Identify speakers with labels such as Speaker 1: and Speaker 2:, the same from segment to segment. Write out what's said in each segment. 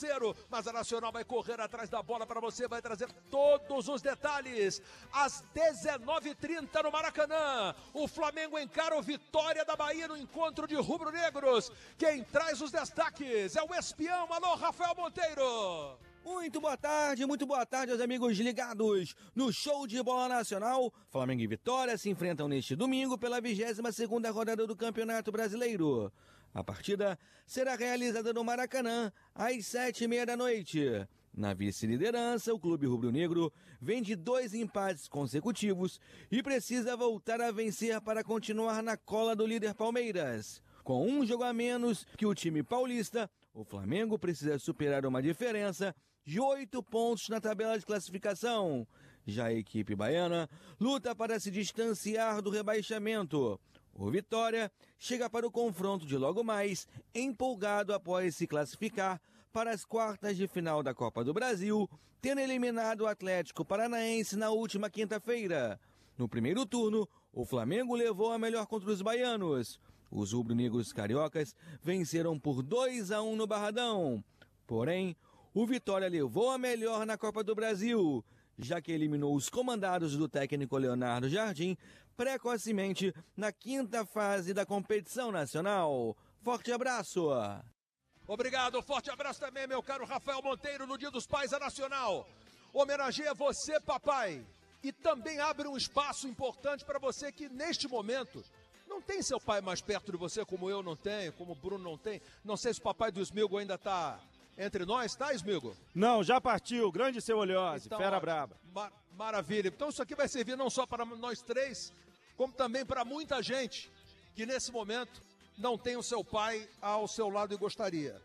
Speaker 1: parceiro, mas a Nacional vai correr atrás da bola para você, vai trazer todos os detalhes. Às 19h30 no Maracanã, o Flamengo encara o Vitória da Bahia no encontro de rubro-negros. Quem traz os destaques é o espião. Alô, Rafael Monteiro.
Speaker 2: Muito boa tarde aos amigos ligados no Show de Bola Nacional. Flamengo e Vitória se enfrentam neste domingo pela 22ª rodada do Campeonato Brasileiro. A partida será realizada no Maracanã às 7h30 da noite. Na vice-liderança, o clube rubro-negro vem de 2 empates consecutivos e precisa voltar a vencer para continuar na cola do líder Palmeiras. Com um jogo a menos que o time paulista, o Flamengo precisa superar uma diferença de 8 pontos na tabela de classificação. Já a equipe baiana luta para se distanciar do rebaixamento. O Vitória chega para o confronto de logo mais, empolgado após se classificar para as quartas de final da Copa do Brasil, tendo eliminado o Atlético Paranaense na última quinta-feira. No primeiro turno, o Flamengo levou a melhor contra os baianos. Os rubro-negros cariocas venceram por 2-1 no Barradão. Porém, o Vitória levou a melhor na Copa do Brasil, já que eliminou os comandados do técnico Leonardo Jardim precocemente na quinta fase da competição nacional. Forte abraço!
Speaker 1: Obrigado, forte abraço também, meu caro Rafael Monteiro, no Dia dos Pais, a Nacional homenageia você, papai, e também abre um espaço importante para você que neste momento não tem seu pai mais perto de você, como eu não tenho, como o Bruno não tem. Não sei se o papai do Smilgo ainda está entre nós, tá, Smilgo?
Speaker 3: Não, já partiu, grande seu Olhose, então, fera braba.
Speaker 1: Maravilha, então isso aqui vai servir não só para nós três, como também para muita gente que nesse momento não tem o seu pai ao seu lado e gostaria.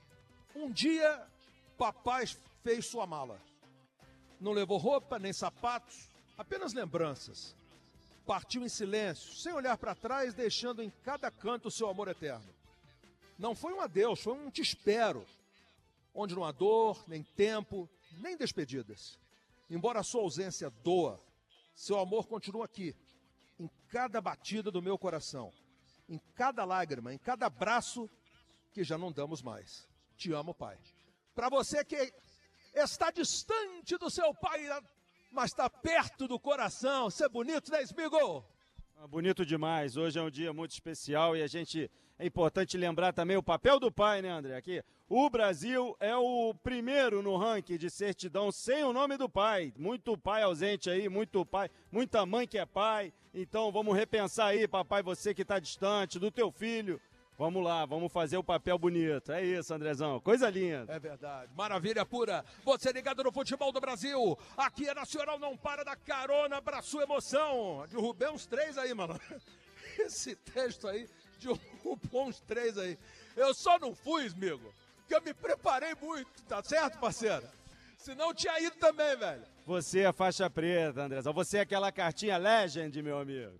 Speaker 1: Um dia, papai fez sua mala. Não levou roupa, nem sapatos, apenas lembranças. Partiu em silêncio, sem olhar para trás, deixando em cada canto o seu amor eterno. Não foi um adeus, foi um te espero, onde não há dor, nem tempo, nem despedidas. Embora a sua ausência doa, seu amor continua aqui, em cada batida do meu coração, em cada lágrima, em cada abraço que já não damos mais. Te amo, pai. Para você que está distante do seu pai, mas está perto do coração, isso é bonito, né, Smigol?
Speaker 3: Bonito demais, hoje é um dia muito especial e é importante lembrar também o papel do pai, né, André? Aqui, o Brasil é o primeiro no ranking de certidão sem o nome do pai. Muito pai ausente aí, muito pai, muita mãe que é pai. Então vamos repensar aí, papai, você que está distante, do teu filho. Vamos lá, vamos fazer o papel bonito. É isso, Andrezão, coisa linda.
Speaker 1: É verdade, maravilha pura. Você ligado no futebol do Brasil. Aqui a Nacional não para da carona pra sua emoção. Derrubei uns 3 aí, mano. Esse texto aí, derrubou uns 3 aí. Eu só não fui, amigo, porque eu me preparei muito, tá certo, parceiro? Senão tinha ido também, velho.
Speaker 3: Você é faixa preta, Andrezão. Você é aquela cartinha Legend, meu amigo.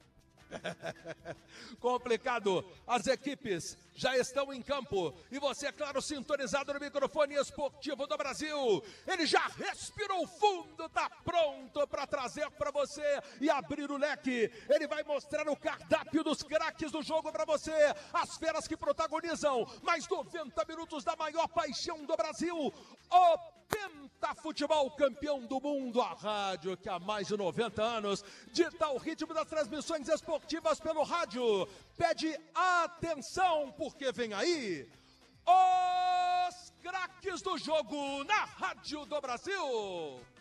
Speaker 1: Complicado, as equipes já estão em campo e você, é claro, sintonizado no microfone esportivo do Brasil. Ele já respirou fundo, tá pronto para trazer para você e abrir o leque. Ele vai mostrar o cardápio dos craques do jogo para você, as feras que protagonizam mais 90 minutos da maior paixão do Brasil, o Penta Futebol, campeão do mundo, a rádio que há mais de 90 anos dita o ritmo das transmissões esportivas pelo rádio. Pede atenção, porque vem aí os craques do jogo na Rádio do Brasil.